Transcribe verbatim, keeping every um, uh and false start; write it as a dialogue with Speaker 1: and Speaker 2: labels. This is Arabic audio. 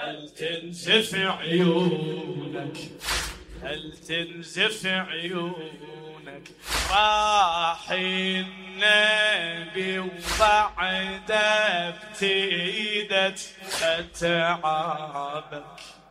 Speaker 1: هل تنزف عيونك هل تنزف عيونك راح النبي وبعده ابتدت اتعابك